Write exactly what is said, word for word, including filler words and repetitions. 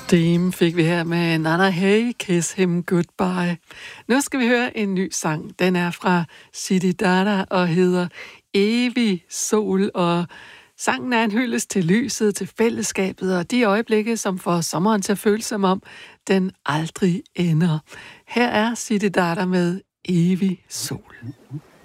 Steam fik vi her med Nana Hey, Kiss Him Goodbye. Nu skal vi høre en ny sang. Den er fra Zididada og hedder Evig Sol, og sangen er en hyldest til lyset, til fællesskabet og de øjeblikke, som får sommeren til at føles som om, den aldrig ender. Her er Zididada med Evig Sol.